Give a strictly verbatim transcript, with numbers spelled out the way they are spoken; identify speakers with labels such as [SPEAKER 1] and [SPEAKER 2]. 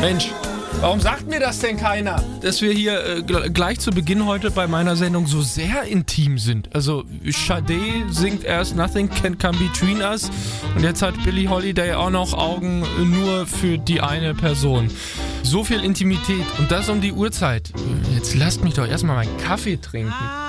[SPEAKER 1] Mensch, warum sagt mir das denn keiner? Dass wir hier äh, gl- gleich zu Beginn heute bei meiner Sendung so sehr intim sind. Also Sade singt erst Nothing Can Come Between Us und jetzt hat Billie Holiday auch noch Augen nur für die eine Person. So viel Intimität und das um die Uhrzeit. Jetzt lasst mich doch erstmal meinen Kaffee trinken.